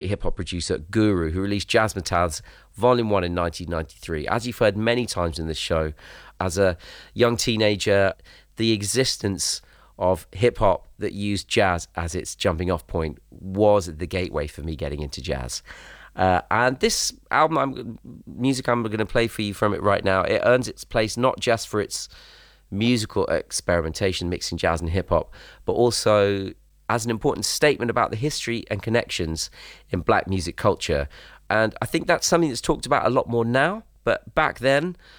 hip-hop producer Guru, who released Jazzmatazz Volume 1 in 1993. As you've heard many times in this show, as a young teenager, the existence of hip-hop that used jazz as its jumping-off point was the gateway for me getting into jazz. And this album, music I'm going to play for you from it right now, it earns its place not just for its musical experimentation, mixing jazz and hip-hop, but also as an important statement about the history and connections in black music culture. And I think that's something that's talked about a lot more now, but back then,